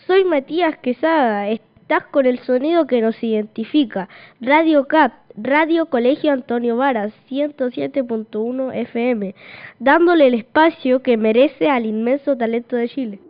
Soy Matías Quesada, estás con el sonido que nos identifica. Radio CAP, Radio Colegio Antonio Varas, 107.1 FM, dándole el espacio que merece al inmenso talento de Chile.